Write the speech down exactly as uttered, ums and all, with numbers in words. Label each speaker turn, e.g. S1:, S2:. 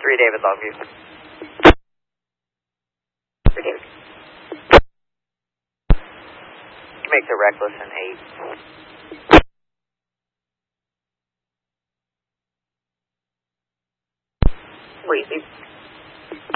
S1: three, David Longview. For David. You make the reckless in eight. Wait,